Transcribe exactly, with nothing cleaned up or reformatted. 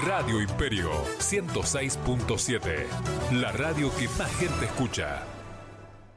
Radio Imperio ciento seis punto siete, la radio que más gente escucha.